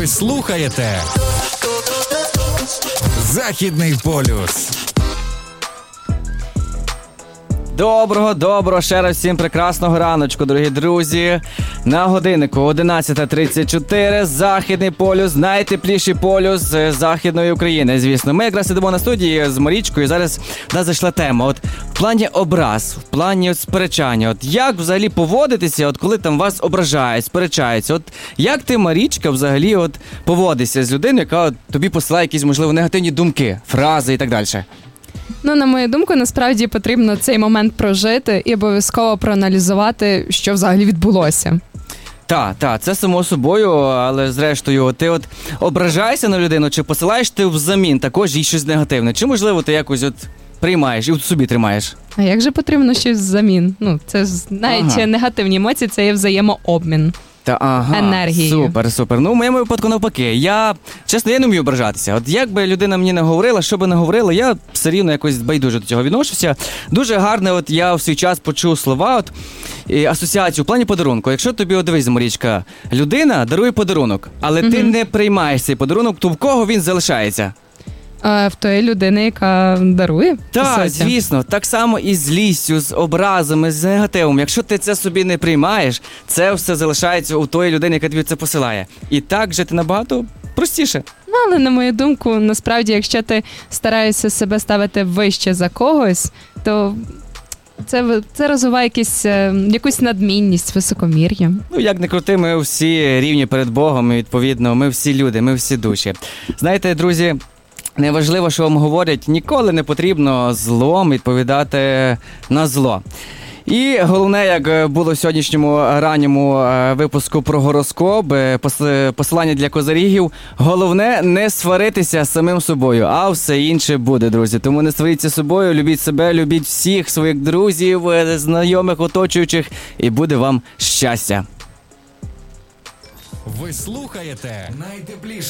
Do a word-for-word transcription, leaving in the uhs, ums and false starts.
Ви слухаєте Західний полюс. Доброго, доброго, ще раз всім прекрасного раночку, дорогі друзі. На годиннику одинадцята тридцять чотири, Західний полюс, найтепліший полюс Західної України, звісно. Ми якраз сидимо на студії з Марічкою, зараз нас зайшла тема. От в плані образ, в плані от сперечання, от як взагалі поводитися, от коли там вас ображають, сперечаються. От як ти, Марічка, взагалі от поводишся з людиною, яка от тобі посилає якісь, можливо, негативні думки, фрази і так далі? Ну, на мою думку, насправді потрібно цей момент прожити і обов'язково проаналізувати, що взагалі відбулося. Так, так, це само собою, але зрештою, ти от ображаєшся на людину, чи посилаєш ти взамін також їй щось негативне? Чи, можливо, ти якось от приймаєш і от собі тримаєш? А як же потрібно щось взамін? Ну, це ж навіть ага. негативні емоції, це є взаємообмін. Та ага, енергії. Супер, супер. Ну, в моєму випадку навпаки. Я, чесно, я не вмію ображатися. От як би людина мені не говорила, що би не говорила, я все рівно якось байдуже до цього відношуся. Дуже гарне, от я в свій час почув слова, от, і асоціацію в плані подарунку. Якщо тобі, от дивись, Марічка, людина дарує подарунок, але угу. ти не приймаєш цей подарунок, то в кого він залишається? В тої людини, яка дарує? Так, звісно. Так само і з злістю, з образами, з негативом. Якщо ти це собі не приймаєш, це все залишається у тої людини, яка тобі це посилає. І так жити набагато простіше. Ну, але, на мою думку, насправді, якщо ти стараєшся себе ставити вище за когось, то це, це розвиває якісь, якусь надмінність, високомір'я. Ну, як не крути, ми всі рівні перед Богом, і, відповідно, ми всі люди, ми всі душі. Знаєте, друзі, неважливо, що вам говорять, ніколи не потрібно злом відповідати на зло. І головне, як було в сьогоднішньому ранньому випуску про гороскоп, посилання для козирігів, головне не сваритися з самим собою, а все інше буде, друзі. Тому не сваріться з собою, любіть себе, любіть всіх своїх друзів, знайомих, оточуючих, і буде вам щастя. Ви слухаєте найтепліше